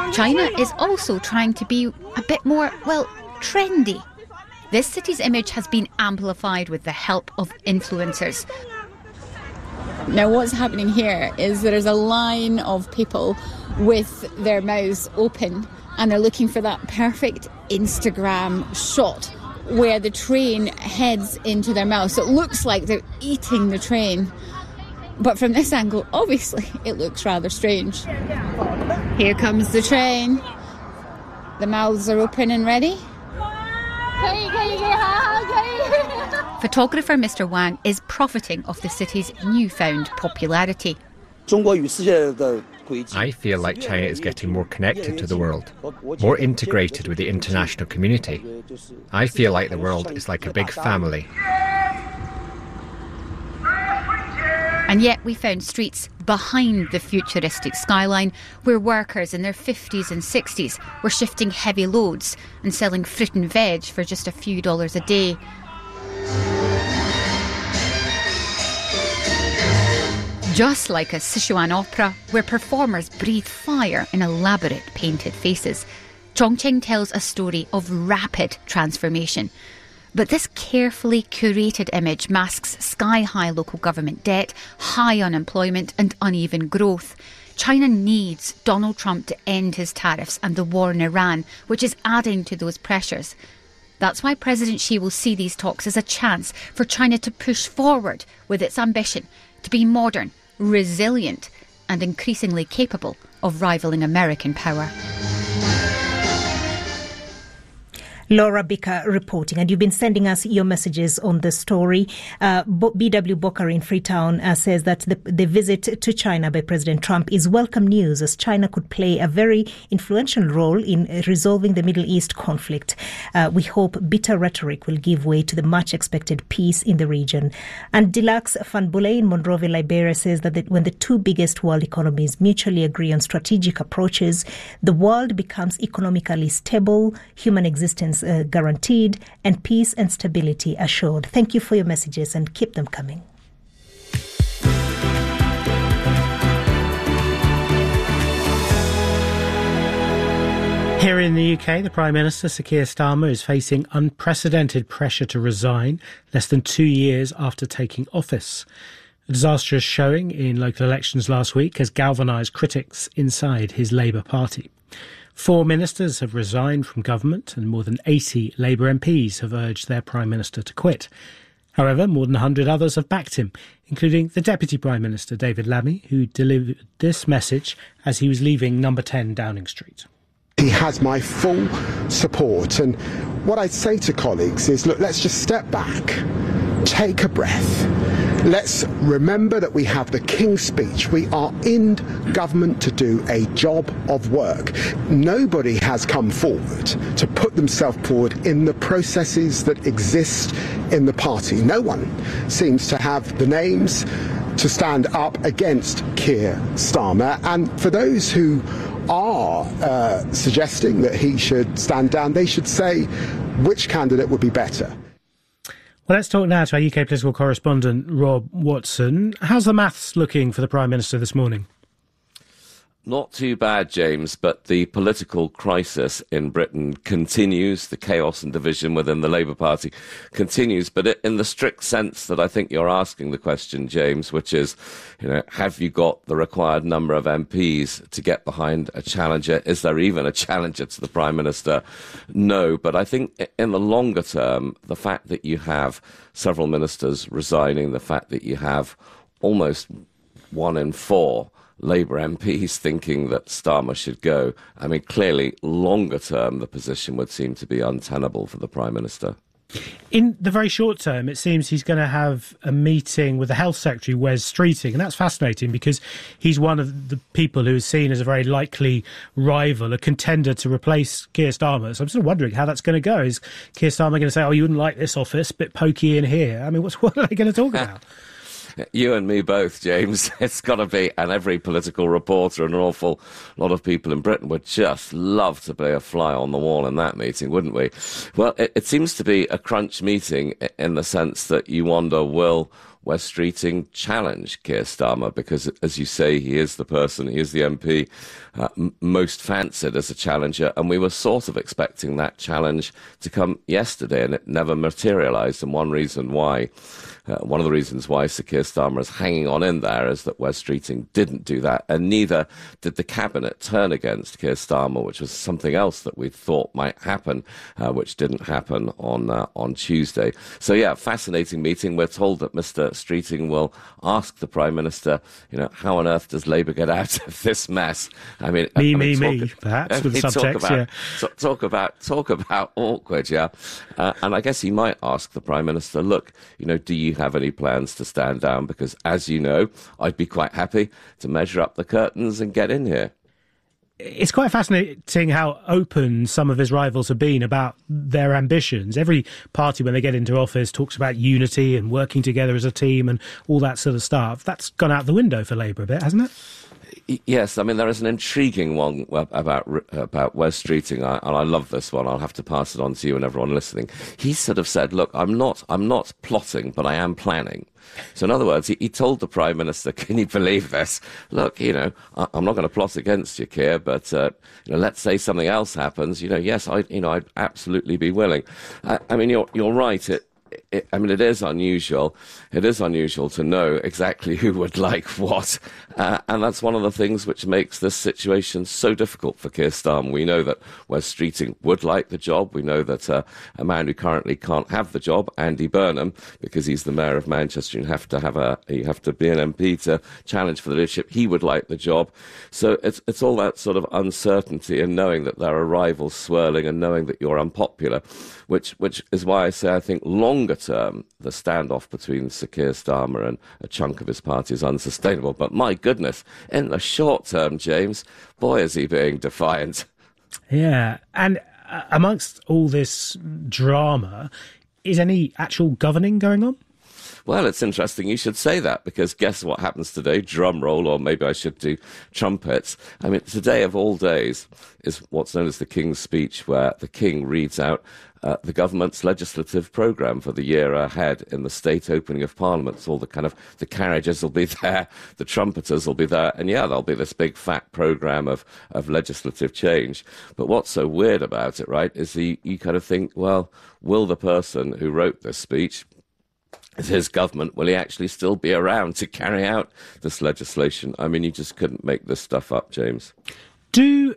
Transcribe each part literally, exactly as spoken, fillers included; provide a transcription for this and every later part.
China is also trying to be a bit more, well, trendy. This city's image has been amplified with the help of influencers. Now what's happening here is there's a line of people with their mouths open and they're looking for that perfect Instagram shot where the train heads into their mouth. So it looks like they're eating the train. But from this angle, obviously, it looks rather strange. Here comes the train. The mouths are open and ready. Photographer Mister Wang is profiting off the city's newfound popularity. I feel like China is getting more connected to the world, more integrated with the international community. I feel like the world is like a big family. And yet we found streets behind the futuristic skyline where workers in their fifties and sixties were shifting heavy loads and selling fruit and veg for just a few dollars a day. Just like a Sichuan opera where performers breathe fire in elaborate painted faces, Chongqing tells a story of rapid transformation. But this carefully curated image masks sky-high local government debt, high unemployment and uneven growth. China needs Donald Trump to end his tariffs and the war in Iran, which is adding to those pressures. That's why President Xi will see these talks as a chance for China to push forward with its ambition to be modern, resilient and increasingly capable of rivaling American power. Laura Bicker reporting, and you've been sending us your messages on the story. Uh, B W Bokar in Freetown uh, says that the, the visit to China by President Trump is welcome news, as China could play a very influential role in resolving the Middle East conflict. Uh, we hope bitter rhetoric will give way to the much expected peace in the region. And Deluxe Fanbule in Monrovia, Liberia says that the, when the two biggest world economies mutually agree on strategic approaches, the world becomes economically stable, human existence Uh, guaranteed, and peace and stability assured. Thank you for your messages and keep them coming. Here in the U K, the Prime Minister, Sir Keir Starmer, is facing unprecedented pressure to resign less than two years after taking office. A disastrous showing in local elections last week has galvanised critics inside his Labour Party. Four ministers have resigned from government and more than eighty Labour M Ps have urged their Prime Minister to quit. However, more than one hundred others have backed him, including the Deputy Prime Minister, David Lammy, who delivered this message as he was leaving number ten Downing Street. He has my full support, and what I'd say to colleagues is, look, let's just step back, take a breath. Let's remember that we have the King's Speech. We are in government to do a job of work. Nobody has come forward to put themselves forward in the processes that exist in the party. No one seems to have the names to stand up against Keir Starmer. And for those who are uh, suggesting that he should stand down, they should say which candidate would be better. Well, let's talk now to our U K political correspondent, Rob Watson. How's the maths looking for the Prime Minister this morning? Not too bad, James, but the political crisis in Britain continues. The chaos and division within the Labour Party continues. But in the strict sense that I think you're asking the question, James, which is, you know, have you got the required number of M Ps to get behind a challenger? Is there even a challenger to the Prime Minister? No. But I think in the longer term, the fact that you have several ministers resigning, the fact that you have almost one in four Labour M Ps thinking that Starmer should go. I mean, clearly, longer term, the position would seem to be untenable for the Prime Minister. In the very short term, it seems he's going to have a meeting with the Health Secretary, Wes Streeting, and that's fascinating because he's one of the people who is seen as a very likely rival, a contender to replace Keir Starmer. So I'm sort of wondering how that's going to go. Is Keir Starmer going to say, oh, you wouldn't like this office, bit pokey in here? I mean, what's, what are they going to talk about? You and me both, James. It's got to be, and every political reporter and an awful lot of people in Britain would just love to be a fly on the wall in that meeting, wouldn't we? Well, it, it seems to be a crunch meeting in the sense that you wonder, will Wes Streeting challenge Keir Starmer, because, as you say, he is the person, he is the M P uh, m- most fancied as a challenger, and we were sort of expecting that challenge to come yesterday, and it never materialised. And one reason why, uh, one of the reasons why Sir Keir Starmer is hanging on in there is that Wes Streeting didn't do that, and neither did the Cabinet turn against Keir Starmer, which was something else that we thought might happen, uh, which didn't happen on uh, on Tuesday. So yeah, fascinating meeting. We're told that Mister Streeting will ask the Prime Minister, you know, how on earth does Labour get out of this mess? I mean, me, I me, mean, me, talk, perhaps, I with mean, the subtext, talk about, yeah. Talk, talk about, talk about awkward, yeah. Uh, and I guess he might ask the Prime Minister, look, you know, do you have any plans to stand down? Because, as you know, I'd be quite happy to measure up the curtains and get in here. It's quite fascinating how open some of his rivals have been about their ambitions. Every party, when they get into office, talks about unity and working together as a team and all that sort of stuff. That's gone out the window for Labour a bit, hasn't it? Yes, I mean, there is an intriguing one about about Wes Streeting, and I love this one. I'll have to pass it on to you and everyone listening. He sort of said, look, I'm not, I'm not plotting, but I am planning. So in other words, he, he told the Prime Minister, can you believe this? Look, you know, I, I'm not going to plot against you, Keir, but, uh, you know, let's say something else happens. You know, yes, I, you know, I'd absolutely be willing. I, I mean, you're, you're right. It, It, I mean, it is unusual. It is unusual to know exactly who would like what. Uh, and that's one of the things which makes this situation so difficult for Keir Starmer. We know that Wes Streeting would like the job. We know that uh, a man who currently can't have the job, Andy Burnham, because he's the mayor of Manchester, you have to have a, you have to be an M P to challenge for the leadership. He would like the job. So it's, it's all that sort of uncertainty and knowing that there are rivals swirling and knowing that you're unpopular, which, which is why I say I think longer term, the standoff between Sir Keir Starmer and a chunk of his party is unsustainable. But my goodness, in the short term, James, boy, is he being defiant. Yeah, and uh, amongst all this drama, is any actual governing going on? Well, it's interesting you should say that, because guess what happens today? Drum roll, or maybe I should do trumpets. I mean, today of all days is what's known as the King's Speech, where the King reads out uh, the government's legislative programme for the year ahead in the state opening of Parliament. So all the kind of, the carriages will be there, the trumpeters will be there, and yeah, there'll be this big fat programme of, of legislative change. But what's so weird about it, right, is the, you kind of think, well, will the person who wrote this speech, his government, will he actually still be around to carry out this legislation? I mean, you just couldn't make this stuff up, James. Do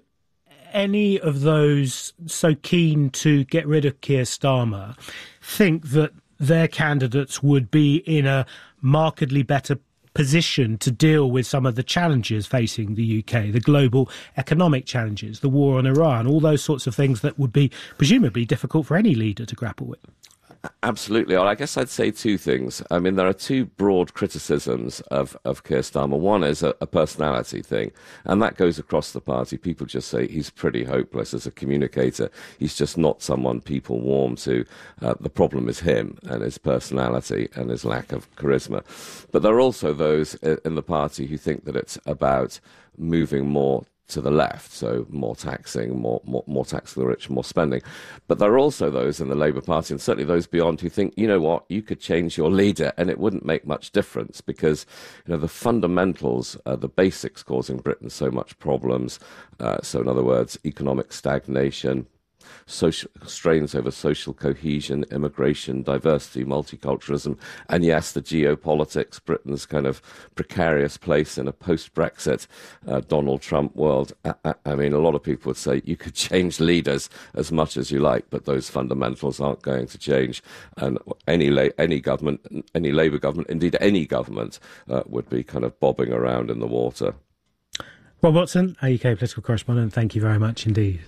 any of those so keen to get rid of Keir Starmer think that their candidates would be in a markedly better position to deal with some of the challenges facing the U K, the global economic challenges, the war on Iran, all those sorts of things that would be presumably difficult for any leader to grapple with? Absolutely. Well, I guess I'd say two things. I mean, there are two broad criticisms of, of Keir Starmer. One is a, a personality thing, and that goes across the party. People just say he's pretty hopeless as a communicator. He's just not someone people warm to. Uh, the problem is him and his personality and his lack of charisma. But there are also those in the party who think that it's about moving more to the left, so more taxing, more, more more tax for the rich, more spending. But there are also those in the Labour Party, and certainly those beyond, who think, you know what, you could change your leader and it wouldn't make much difference, because, you know, the fundamentals, uh, the basics causing Britain so much problems, uh, so in other words, economic stagnation, social strains over social cohesion, immigration, diversity, multiculturalism, and yes, the geopolitics, Britain's kind of precarious place in a post-Brexit uh, Donald Trump world. I, I mean, a lot of people would say you could change leaders as much as you like, but those fundamentals aren't going to change. And any la- any government, any Labour government, indeed any government, uh, would be kind of bobbing around in the water. Rob Watson, our U K political correspondent, thank you very much indeed.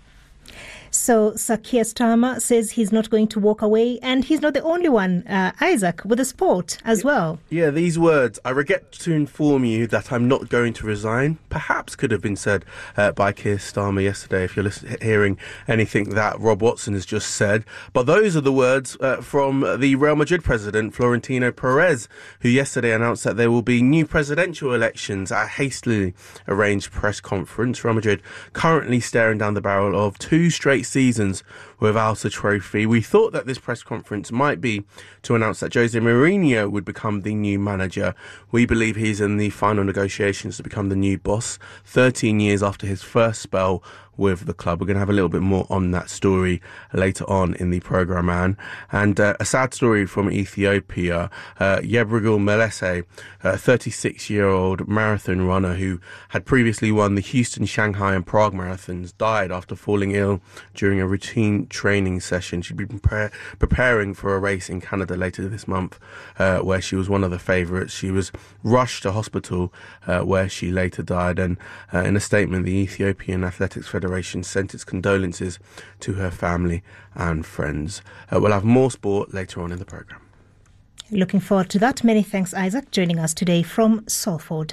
So Sir Keir Starmer says he's not going to walk away, and he's not the only one, uh, Isaac, with the sport as well. Yeah, these words, I regret to inform you that I'm not going to resign, perhaps could have been said uh, by Keir Starmer yesterday, if you're listening, hearing anything that Rob Watson has just said. But those are the words uh, from the Real Madrid president, Florentino Perez, who yesterday announced that there will be new presidential elections at a hastily arranged press conference. Real Madrid currently staring down the barrel of two straight seasons without a trophy. We thought that this press conference might be to announce that Jose Mourinho would become the new manager. We believe he's in the final negotiations to become the new boss, thirteen years after his first spell with the club. We're going to have a little bit more on that story later on in the programme, man. And uh, a sad story from Ethiopia. Uh, Yebrigel Melese, a thirty-six-year-old marathon runner who had previously won the Houston, Shanghai and Prague marathons, died after falling ill during a routine training session. She'd been prepare- preparing for a race in Canada later this month, uh, where she was one of the favourites. She was rushed to hospital, uh, where she later died. And uh, in a statement, the Ethiopian Athletics Federation sent its condolences to her family and friends. Uh, we'll have more sport later on in the programme. Looking forward to that. Many thanks, Isaac, joining us today from Salford.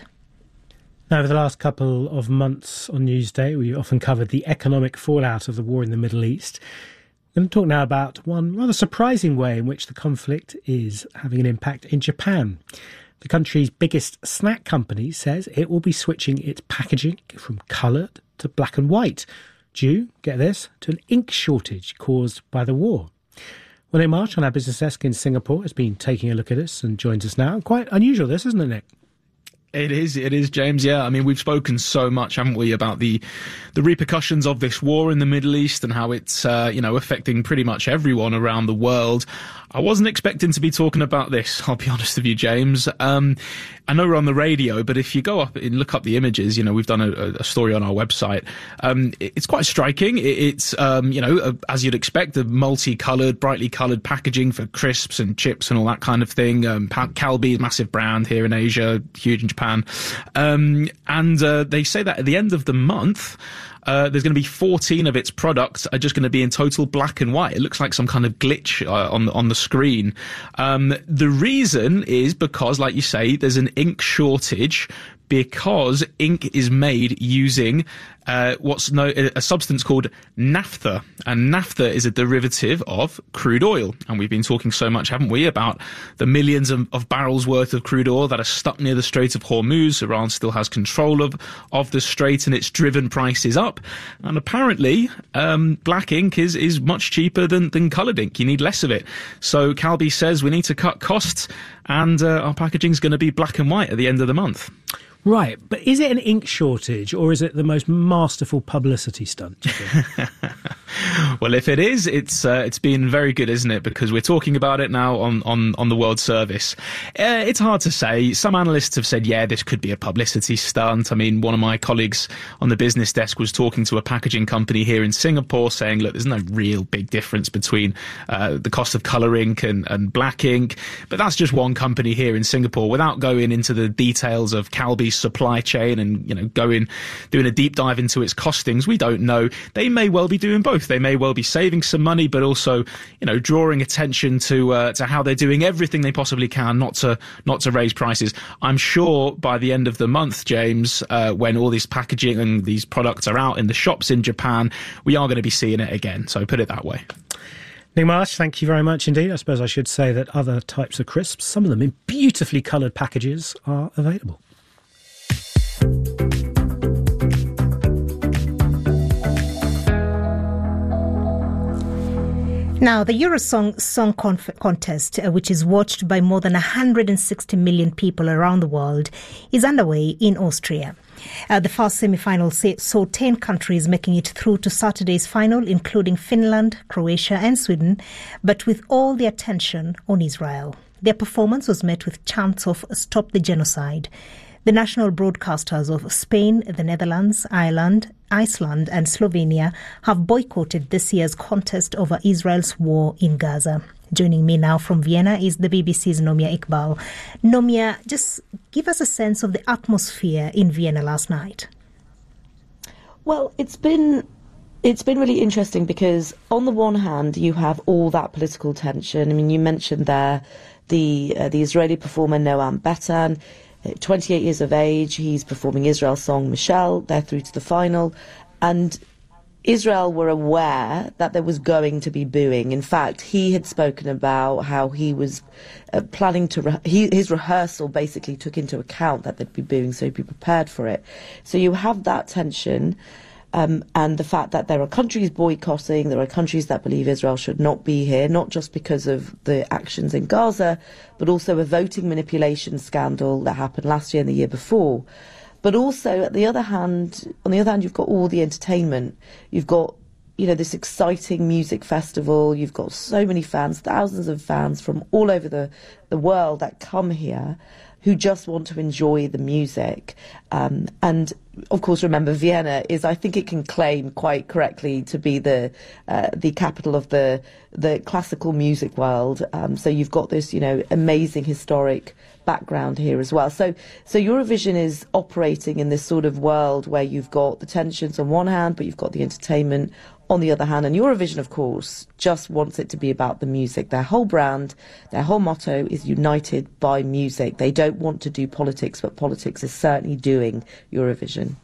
Now, over the last couple of months on Newsday, we often covered the economic fallout of the war in the Middle East. I'm going to talk now about one rather surprising way in which the conflict is having an impact in Japan. The country's biggest snack company says it will be switching its packaging from coloured to black and white, due, get this, to an ink shortage caused by the war. Well, Nick Marsh on our business desk in Singapore has been taking a look at this and joins us now. Quite unusual this, isn't it, Nick? It is, it is, James. Yeah, I mean, we've spoken so much, haven't we, about the the repercussions of this war in the Middle East and how it's, uh, you know, affecting pretty much everyone around the world. I wasn't expecting to be talking about this, I'll be honest with you, James. Um, I know we're on the radio, but if you go up and look up the images, you know, we've done a, a story on our website. Um, it, it's quite striking. It, it's, um, you know, a, as you'd expect, the multi-coloured, brightly coloured packaging for crisps and chips and all that kind of thing. Um, Calbee, massive brand here in Asia, huge in Japan. Um, and uh, they say that at the end of the month, Uh, there's going to be fourteen of its products are just going to be in total black and white. It looks like some kind of glitch uh, on the, on the screen. Um, the reason is because, like you say, there's an ink shortage because ink is made using uh, what's no, a substance called naphtha. And naphtha is a derivative of crude oil. And we've been talking so much, haven't we, about the millions of, of barrels worth of crude oil that are stuck near the Strait of Hormuz. Iran still has control of, of the strait, and it's driven prices up. And apparently, um, black ink is, is much cheaper than, than coloured ink. You need less of it. So Calbee says we need to cut costs, and uh, our packaging is going to be black and white at the end of the month. Right, but is it an ink shortage or is it the most masterful publicity stunt, do you think? Well, if it is, it's uh, it's been very good, isn't it? Because we're talking about it now on, on, on the World Service. Uh, it's hard to say. Some analysts have said, yeah, this could be a publicity stunt. I mean, one of my colleagues on the business desk was talking to a packaging company here in Singapore saying, look, there's no real big difference between uh, the cost of colour ink and, and black ink. But that's just one company here in Singapore. Without going into the details of Calbee's supply chain and, you know, going, doing a deep dive into its costings, we don't know. They may well be doing both. They may well be saving some money, but also, you know, drawing attention to uh, to how they're doing everything they possibly can not to not to raise prices. I'm sure by the end of the month, James, uh, when all this packaging and these products are out in the shops in Japan, we are going to be seeing it again. So put it that way. Nick Marsh, thank you very much indeed. I suppose I should say that other types of crisps, some of them in beautifully coloured packages, are available. Now, the Eurosong Song Conf- Contest, uh, which is watched by more than one hundred sixty million people around the world, is underway in Austria. Uh, the first semi-final saw ten countries making it through to Saturday's final, including Finland, Croatia and Sweden, but with all the attention on Israel. Their performance was met with chants of "Stop the Genocide." The national broadcasters of Spain, the Netherlands, Ireland, Iceland and Slovenia have boycotted this year's contest over Israel's war in Gaza. Joining me now from Vienna is the B B C's Nomia Iqbal. Nomia, just give us a sense of the atmosphere in Vienna last night. Well, it's been it's been really interesting because on the one hand you have all that political tension. I mean, you mentioned there the uh, the Israeli performer Noam Betan, twenty-eight years of age. He's performing Israel's song Michelle. They're through to the final, and Israel were aware that there was going to be booing. In fact, he had spoken about how he was uh, planning to, re- he, his rehearsal basically took into account that there'd be booing, so he'd be prepared for it. So you have that tension. Um, and the fact that there are countries boycotting, there are countries that believe Israel should not be here, not just because of the actions in Gaza, but also a voting manipulation scandal that happened last year and the year before. But also, at the other hand, on the other hand, you've got all the entertainment. You've got, you know, this exciting music festival. You've got so many fans, thousands of fans from all over the, the world that come here who just want to enjoy the music. Um, and, of course, remember, Vienna is, I think it can claim quite correctly to be the uh, the capital of the the classical music world. Um, so you've got this, you know, amazing historic background here as well. So, so Eurovision is operating in this sort of world where you've got the tensions on one hand, but you've got the entertainment on the other hand. And Eurovision, of course, just wants it to be about the music. Their whole brand, their whole motto is united by music. They don't want to do politics, but politics is certainly doing Eurovision.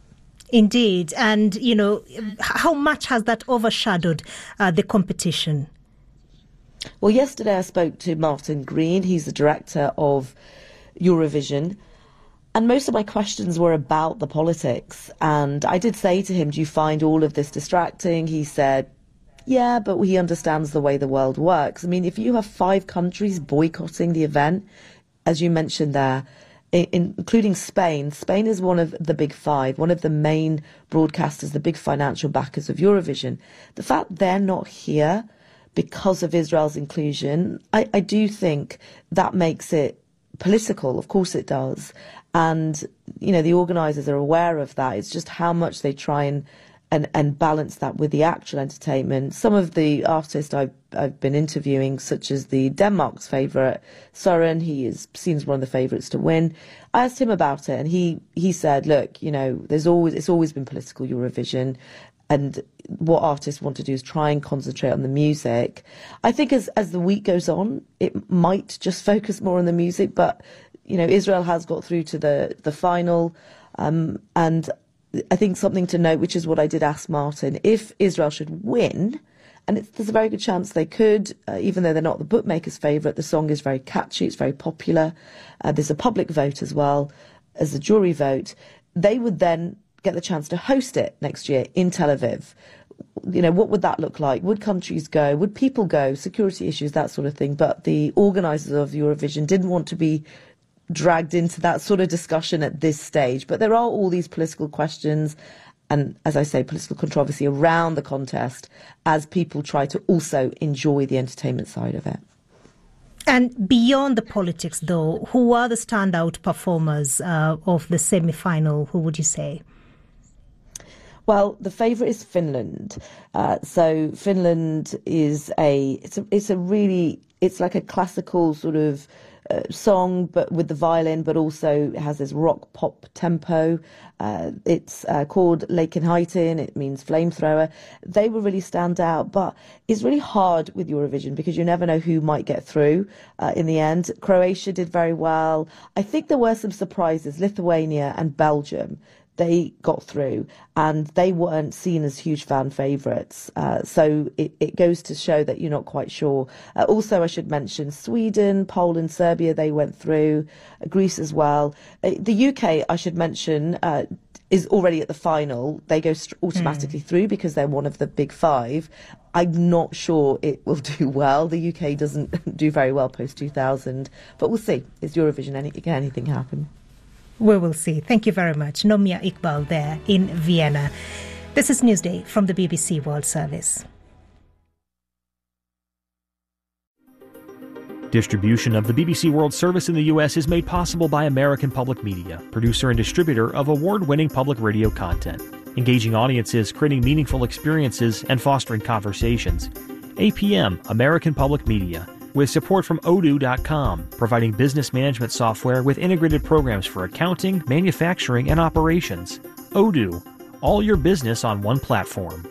Indeed. And, you know, how much has that overshadowed uh, the competition? Well, yesterday I spoke to Martin Green. He's the director of Eurovision. And most of my questions were about the politics. And I did say to him, do you find all of this distracting? He said, yeah, but he understands the way the world works. I mean, if you have five countries boycotting the event, as you mentioned there, in, including Spain, Spain is one of the big five, one of the main broadcasters, the big financial backers of Eurovision. The fact they're not here because of Israel's inclusion, I, I do think that makes it political. Of course it does. And, you know, the organisers are aware of that. It's just how much they try and, and, and balance that with the actual entertainment. Some of the artists I've, I've been interviewing, such as the Denmark's favourite, Søren, he is seen as one of the favourites to win. I asked him about it and he, he said, look, you know, there's always it's always been political Eurovision. And what artists want to do is try and concentrate on the music. I think as, as the week goes on, it might just focus more on the music. But, you know, Israel has got through to the, the final. Um, and I think something to note, which is what I did ask Martin, if Israel should win, and it's, there's a very good chance they could, uh, even though they're not the bookmaker's favourite, the song is very catchy, it's very popular. Uh, there's a public vote as well as a jury vote. They would then get the chance to host it next year in Tel Aviv. You know, what would that look like? Would countries go? Would people go? Security issues, that sort of thing. But the organisers of Eurovision didn't want to be dragged into that sort of discussion at this stage. But there are all these political questions and, as I say, political controversy around the contest as people try to also enjoy the entertainment side of it. And beyond the politics, though, who are the standout performers uh, of the semi-final? Who would you say? Well, the favourite is Finland. Uh, so Finland is a it's a it's a really it's like a classical sort of uh, song, but with the violin, but also it has this rock pop tempo. Uh, it's uh, called Leikenheitin. It means flamethrower. They will really stand out, but it's really hard with Eurovision because you never know who might get through uh, in the end. Croatia did very well. I think there were some surprises. Lithuania and Belgium. They got through and they weren't seen as huge fan favourites. Uh, so it, it goes to show that you're not quite sure. Uh, also, I should mention Sweden, Poland, Serbia, they went through, uh, Greece as well. Uh, the U K, I should mention, uh, is already at the final. They go st- automatically mm. through because they're one of the big five. I'm not sure it will do well. The U K doesn't do very well post two thousand, but we'll see. It's Eurovision, any, can anything happen? We will see. Thank you very much. Nomia Iqbal there in Vienna. This is Newsday from the B B C World Service. Distribution of the B B C World Service in the U S is made possible by American Public Media, producer and distributor of award-winning public radio content, engaging audiences, creating meaningful experiences, and fostering conversations. A P M, American Public Media, with support from odoo dot com, providing business management software with integrated programs for accounting, manufacturing, and operations. Odoo, all your business on one platform.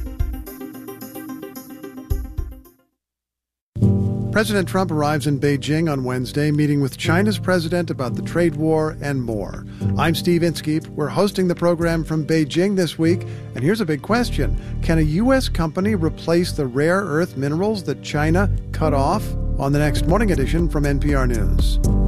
President Trump arrives in Beijing on Wednesday, meeting with China's president about the trade war and more. I'm Steve Inskeep. We're hosting the program from Beijing this week, and here's a big question. Can a U S company replace the rare earth minerals that China cut off? On the next Morning Edition from N P R News.